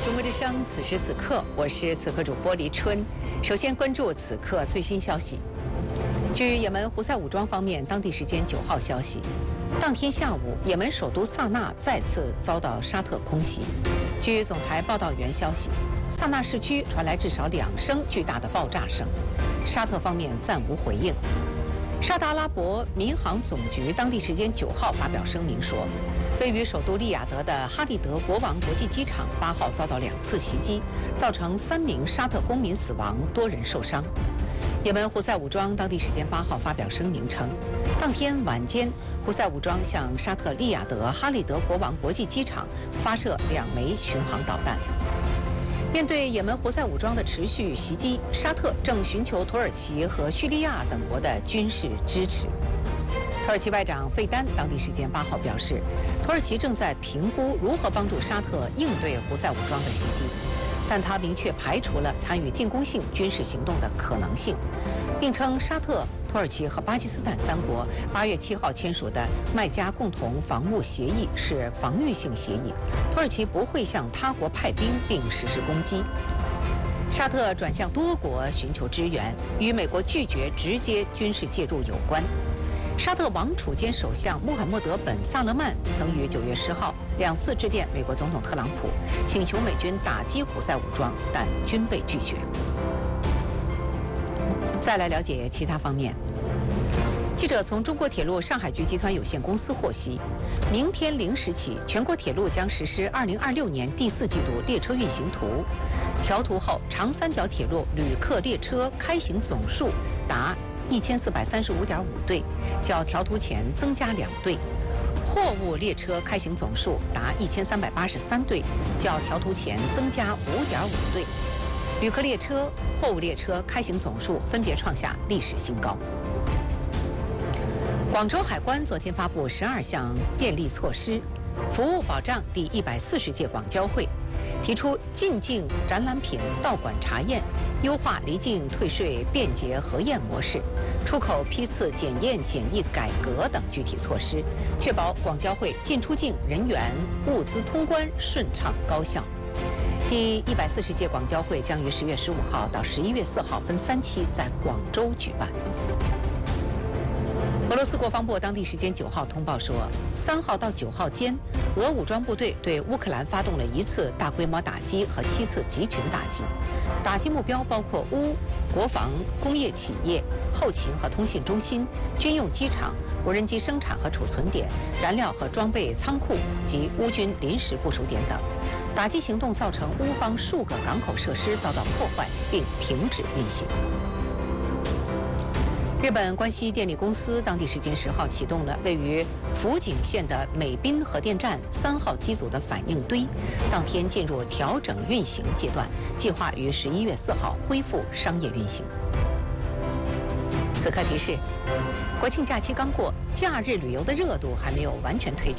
中国之声，此时此刻，我是此刻主播黎春。首先关注此刻最新消息。据也门胡塞武装方面当地时间9号消息，当天下午，也门首都萨那再次遭到沙特空袭。据总台报道员消息，萨那市区传来至少2声巨大的爆炸声，沙特方面暂无回应。沙特阿拉伯民航总局当地时间9号发表声明说，位于首都利雅得的哈利德国王国际机场8号遭到2次袭击，造成3名沙特公民死亡，多人受伤。也门胡塞武装当地时间8号发表声明称，当天晚间，胡塞武装向沙特利雅得哈利德国王国际机场发射2枚巡航导弹。面对也门胡塞武装的持续袭击，沙特正寻求土耳其和叙利亚等国的军事支持。土耳其外长费丹当地时间8号表示，土耳其正在评估如何帮助沙特应对胡塞武装的袭击，但他明确排除了参与进攻性军事行动的可能性，并称沙特、土耳其和巴基斯坦3国8月7号签署的麦加共同防务协议是防御性协议，土耳其不会向他国派兵并实施攻击。沙特转向多国寻求支援，与美国拒绝直接军事介入有关。沙特王储兼首相穆罕默德本萨勒曼曾于9月10号2次致电美国总统特朗普，请求美军打击胡塞武装，但均被拒绝。再来了解其他方面。记者从中国铁路上海局集团有限公司获悉，明天0时起，全国铁路将实施2026年第4季度列车运行图。调图后，长三角铁路旅客列车开行总数达1435.5对，较调图前增加2对；货物列车开行总数达1383对，较调图前增加5.5对。旅客列车、货物列车开行总数分别创下历史新高。广州海关昨天发布12项便利措施，服务保障第140届广交会，提出进境展览品到馆查验、优化离境退税便捷核验模式、出口批次检验检疫改革等具体措施，确保广交会进出境人员、物资通关顺畅高效。第140届广交会将于10月15号到11月4号分3期在广州举办。俄罗斯国防部当地时间9号通报说，3号到9号间，俄武装部队对乌克兰发动了1次大规模打击和7次集群打击，打击目标包括乌国防、工业企业、后勤和通信中心、军用机场、无人机生产和储存点、燃料和装备仓库及乌军临时部署点等。打击行动造成乌方数个港口设施遭到破坏，并停止运行。日本关西电力公司当地时间10号启动了位于福井县的美滨核电站3号机组的反应堆，当天进入调整运行阶段，计划于11月4号恢复商业运行。此刻提示：国庆假期刚过，假日旅游的热度还没有完全退去。